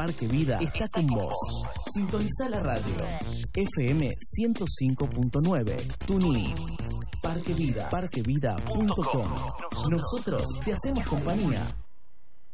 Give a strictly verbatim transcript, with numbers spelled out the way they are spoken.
Parque Vida está con vos. Sintoniza la radio. F M ciento cinco punto nueve. TuneIn. Parque Vida. parque vida punto com. Nosotros te hacemos compañía.